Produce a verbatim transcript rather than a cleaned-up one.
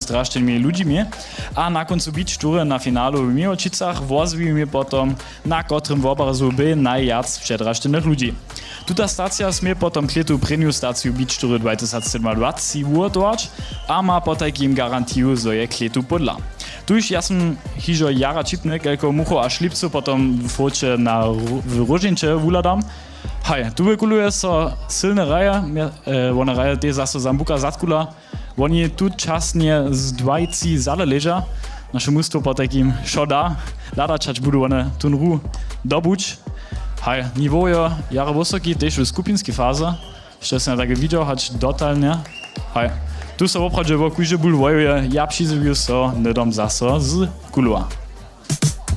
strasznymi ludźmi, a na końcu bić tury na finalu w Miłočicach wozwimy potom, na którym w obrazu by najjac przedraszczonych ludzi. Tuta stacja smie potom kletu preniu staciju bić tury dwa tysiące dwadzieścia uratować, a ma po takim garantiu, że je kletu podla. Tuż ja sam hižo jara čitne, kelko mucho a šlipcu potom w focie na w Różinče wuladam. Hej, tu wykuluje so silne raje, e, one raje te zaso zambuka zatkula, oni tu czasnie z dwajci zale leża, nasze mnóstwo po takim szoda, lada czać budu one tunru dobuć. Hej, niwoje jara wysoki, też w skupinskiej faze, jeszcze sam tak widział, choć dotalnie. Hej, tu so opradzie wokół, że ból wojuje, ja przyzywiu so, nedom zaso z kulua.